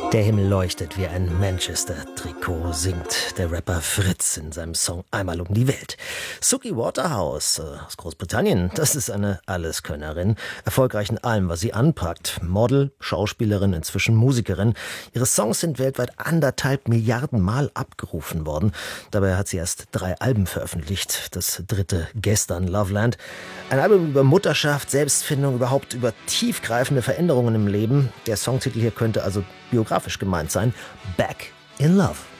Der Himmel leuchtet wie ein Manchester-Trikot, singt der Rapper Fritz in seinem Song Einmal um die Welt. Suki Waterhouse aus Großbritannien, das ist eine Alleskönnerin, erfolgreich in allem, was sie anpackt. Model, Schauspielerin, inzwischen Musikerin. Ihre Songs sind weltweit 1,5 Milliarden Mal abgerufen worden. Dabei hat sie erst 3 Alben veröffentlicht. Das dritte gestern, Loveland. Ein Album über Mutterschaft, Selbstfindung, überhaupt über tiefgreifende Veränderungen im Leben. Der Songtitel hier könnte also biografisch gemeint sein. Back in Love.